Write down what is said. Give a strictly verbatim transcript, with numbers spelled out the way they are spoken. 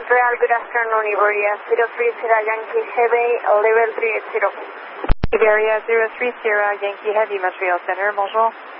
Montreal, good afternoon, Iberia zero three zero Yankee Heavy, level three eight zero. Iberia zero three zero Yankee Heavy, Montreal Center, bonjour.